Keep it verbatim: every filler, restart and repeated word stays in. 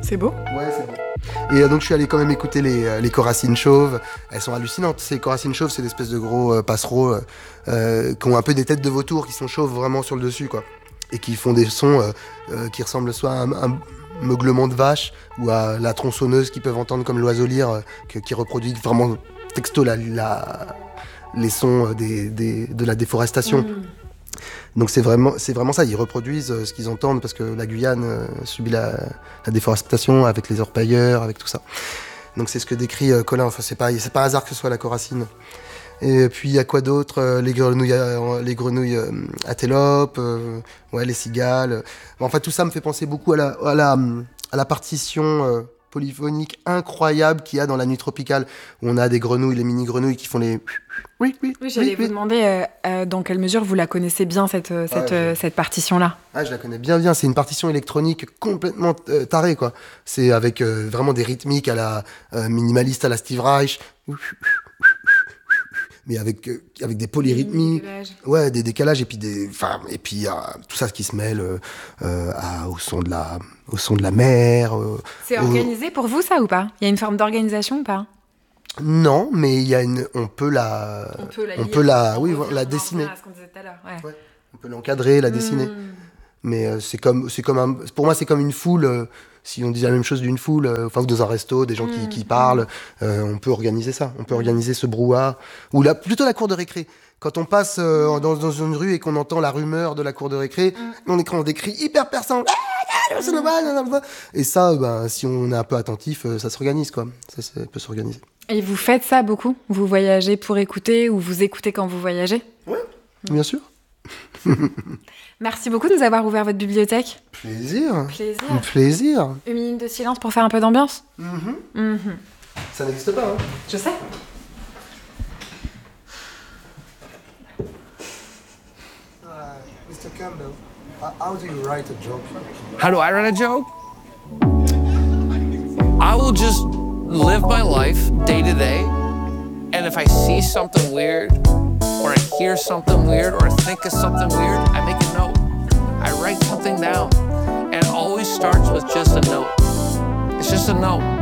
C'est beau. Ouais, c'est beau. Et euh, donc je suis allé quand même écouter les, euh, les choracines chauves. Elles sont hallucinantes. Ces choracines chauves, c'est des espèces de gros euh, passereaux euh, euh, qui ont un peu des têtes de vautours, qui sont chauves vraiment sur le dessus, quoi. Et qui font des sons euh, euh, qui ressemblent soit à un, un meuglement de vache ou à la tronçonneuse qu'ils peuvent entendre comme l'oiseau lyre, euh, que, qui reproduit vraiment texto la, la, les sons des, des, de la déforestation. Mmh. Donc c'est vraiment, c'est vraiment ça, ils reproduisent euh, ce qu'ils entendent parce que la Guyane euh, subit la, la déforestation avec les orpailleurs, avec tout ça. Donc c'est ce que décrit euh, Colin, enfin c'est pas, c'est pas un hasard que ce soit la choracine. Et puis il y a quoi d'autre, euh, les grenouilles, euh, les grenouilles euh, atélopes, euh, ouais, les cigales. Enfin tout ça me fait penser beaucoup à la, à la, à la partition euh, polyphonique incroyable qu'il y a dans La Nuit tropicale, où on a des grenouilles, les mini-grenouilles qui font les... Oui, oui, oui, j'allais oui, vous oui. demander euh, euh, dans quelle mesure vous la connaissez bien, cette, cette, ah, euh, cette partition-là. Ah, je la connais bien, bien. C'est une partition électronique complètement euh, tarée, quoi. C'est avec euh, vraiment des rythmiques à la euh, minimaliste, à la Steve Reich, mais avec euh, avec des polyrythmies, des ouais, des décalages et puis des, enfin, et puis euh, tout ça qui se mêle euh, euh, à, au son de la, au son de la mer. Euh, C'est organisé au... pour vous, ça, ou pas? Il y a une forme d'organisation ou pas? Non, mais il y a une, on peut la, on peut la, on peut la, oui, la dessiner. À ce qu'on disait tout à l'heure. Ouais. Ouais, on peut l'encadrer, la dessiner. Mmh. Mais euh, c'est comme, c'est comme un, pour moi, c'est comme une foule. Euh, si on disait la même chose d'une foule, euh, enfin, dans un resto, des gens mmh. qui, qui parlent, euh, on peut organiser ça. On peut mmh. organiser ce brouhaha, ou la, plutôt la cour de récré. Quand on passe euh, dans, dans une rue et qu'on entend la rumeur de la cour de récré, mmh. on écrit des cris hyper perçants. Et ça, ben, si on est un peu attentif, ça s'organise, quoi. Ça, ça peut s'organiser. Et vous faites ça beaucoup? Vous voyagez pour écouter ou vous écoutez quand vous voyagez? Oui, bien sûr. Merci beaucoup de nous avoir ouvert votre bibliothèque. Plaisir. Plaisir. Un plaisir. Une minute de silence pour faire un peu d'ambiance. Mm-hmm. Mm-hmm. Ça n'existe pas, hein? Je sais. Uh, mister Campbell, how do you write a joke? How do I write a joke? I will just live my life day to day, and if I see something weird, or I hear something weird, or I think of something weird, I make a note. I write something down, and it always starts with just a note. It's just a note.